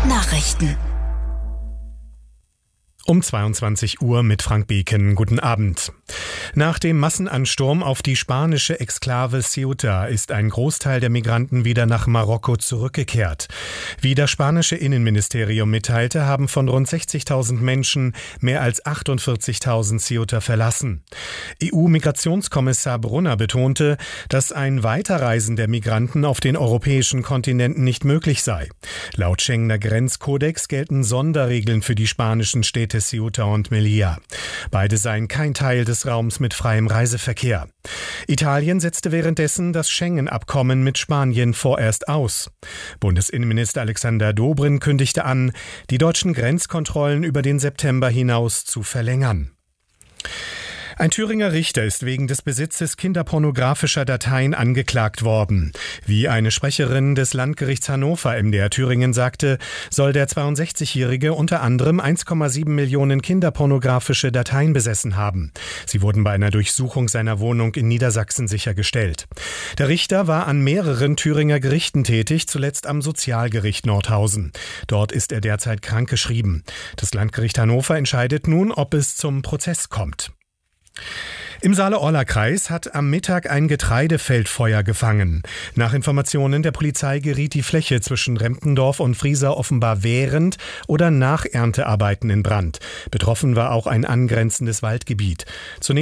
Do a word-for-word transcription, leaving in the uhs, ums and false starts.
Nachrichten um zweiundzwanzig Uhr mit Frank Beken. Guten Abend. Nach dem Massenansturm auf die spanische Exklave Ceuta ist ein Großteil der Migranten wieder nach Marokko zurückgekehrt. Wie das spanische Innenministerium mitteilte, haben von rund sechzigtausend Menschen mehr als achtundvierzigtausend Ceuta verlassen. E U-Migrationskommissar Brunner betonte, dass ein Weiterreisen der Migranten auf den europäischen Kontinenten nicht möglich sei. Laut Schengener Grenzkodex gelten Sonderregeln für die spanischen Städte Ceuta und Melilla. Beide seien kein Teil des Raums mit freiem Reiseverkehr. Italien setzte währenddessen das Schengen-Abkommen mit Spanien vorerst aus. Bundesinnenminister Alexander Dobrindt kündigte an, die deutschen Grenzkontrollen über den September hinaus zu verlängern. Ein Thüringer Richter ist wegen des Besitzes kinderpornografischer Dateien angeklagt worden. Wie eine Sprecherin des Landgerichts Hannover M D R Thüringen sagte, soll der zweiundsechzigjährige unter anderem eins Komma sieben Millionen kinderpornografische Dateien besessen haben. Sie wurden bei einer Durchsuchung seiner Wohnung in Niedersachsen sichergestellt. Der Richter war an mehreren Thüringer Gerichten tätig, zuletzt am Sozialgericht Nordhausen. Dort ist er derzeit krankgeschrieben. Das Landgericht Hannover entscheidet nun, ob es zum Prozess kommt. Im Saale-Orla-Kreis hat am Mittag ein Getreidefeld gefangen. Nach Informationen der Polizei geriet die Fläche zwischen Remptendorf und Frieser offenbar während oder nach Erntearbeiten in Brand. Betroffen war auch ein angrenzendes Waldgebiet. Zunächst